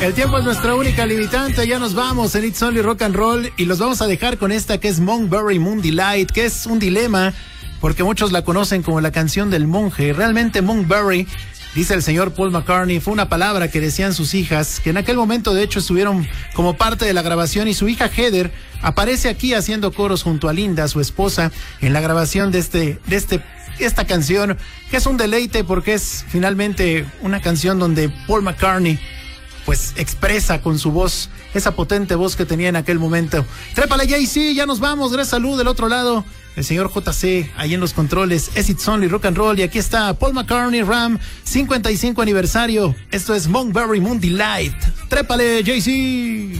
El tiempo es nuestra única limitante, ya nos vamos en It's Only Rock and Roll y los vamos a dejar con esta que es Monkberry Moon Delight, que es un dilema porque muchos la conocen como la canción del monje. Realmente Monkberry, dice el señor Paul McCartney, fue una palabra que decían sus hijas, que en aquel momento de hecho estuvieron como parte de la grabación, y su hija Heather aparece aquí haciendo coros junto a Linda, su esposa, en la grabación de esta canción, que es un deleite porque es finalmente una canción donde Paul McCartney pues expresa con su voz, esa potente voz que tenía en aquel momento. Trépale, Jay-Z, ya nos vamos. Gracias, salud del otro lado. El señor JC, ahí en los controles. Es It's Only Rock and Roll. Y aquí está Paul McCartney, Ram, 55 aniversario. Esto es Monkberry Moon Delight. Trépale, Jay-Z.